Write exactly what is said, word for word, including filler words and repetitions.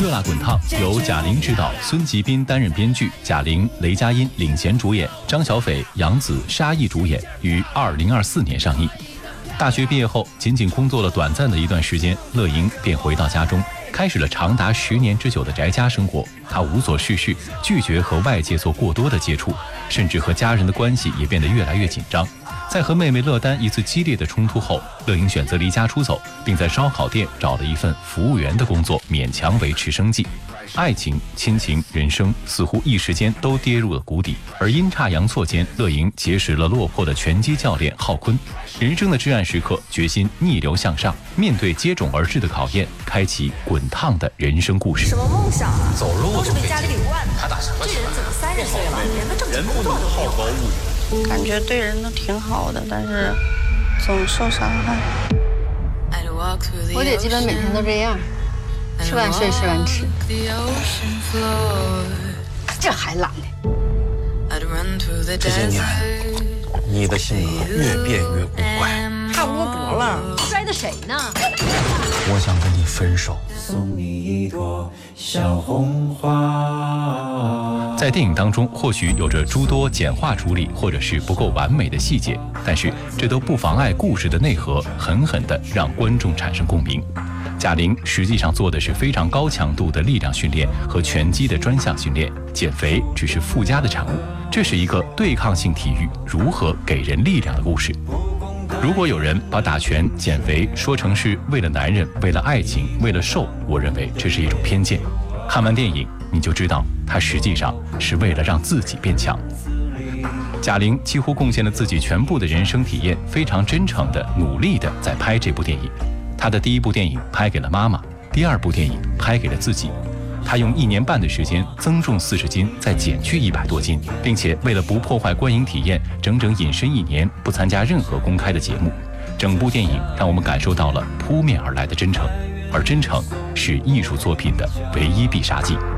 热辣滚烫由贾玲执导，孙吉斌担任编剧，贾玲、雷佳音领衔主演，张小斐、杨紫、沙溢主演，于二零二四年上映。大学毕业后，仅仅工作了短暂的一段时间，乐莹便回到家中，开始了长达十年之久的宅家生活。她无所事事，拒绝和外界做过多的接触，甚至和家人的关系也变得越来越紧张。在和妹妹乐丹一次激烈的冲突后，乐莹选择离家出走，并在烧烤店找了一份服务员的工作，勉强维持生计。爱情、亲情、人生似乎一时间都跌入了谷底，而阴差阳错间，乐莹结识了落魄的拳击教练浩坤。人生的至暗时刻，决心逆流向上，面对接踵而至的考验，开启滚烫的人生故事。 什么梦想啊？ 走路都是被家里给惯的。 他打什么这人怎么三十岁了，连个正经工作都没有？ 感觉对人都挺好的，但是总受伤害。 我姐基本每天都这样，吃完睡，睡完吃，这还懒呢。 这些年，你的性格越变越古怪， 差不多得了，摔的谁呢？ 我想跟你分手。 送你一朵小红花。 在电影当中，或许有着诸多简化处理或者是不够完美的细节，但是这都不妨碍故事的内核狠狠地让观众产生共鸣。贾玲实际上做的是非常高强度的力量训练和拳击的专项训练，减肥只是附加的产物。这是一个对抗性体育如何给人力量的故事。如果有人把打拳、减肥说成是为了男人、为了爱情、为了瘦，我认为这是一种偏见。看完电影，你就知道他实际上是为了让自己变强。贾玲几乎贡献了自己全部的人生体验，非常真诚的、努力的在拍这部电影。她的第一部电影拍给了妈妈，第二部电影拍给了自己。她用一年半的时间增重四十斤，再减去一百多斤，并且为了不破坏观影体验，整整隐身一年，不参加任何公开的节目。整部电影让我们感受到了扑面而来的真诚，而真诚是艺术作品的唯一必杀技。